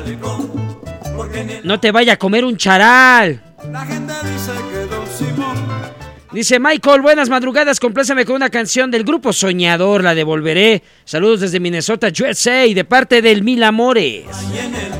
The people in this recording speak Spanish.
No te vaya a comer un charal. La gente dice que Don Simón. Dice Michael, buenas madrugadas, compláceme con una canción del grupo Soñador, la devolveré. Saludos desde Minnesota, USA, de parte del Mil Amores.